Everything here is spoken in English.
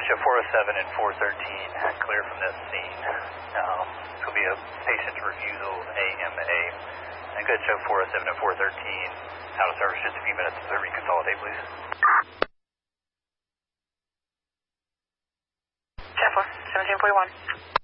show 407 and 413 clear from this scene. This will be a patient refusal AMA. And good show 407 and 413 out of service just a few minutes to reconsolidate, please. Jeff, 1741.